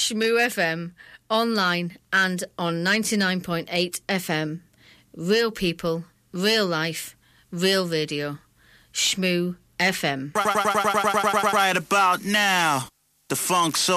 Shmoo FM, online and on 99.8 FM. Real people, real life, real radio. Shmoo FM. Right about now, the Funk Soul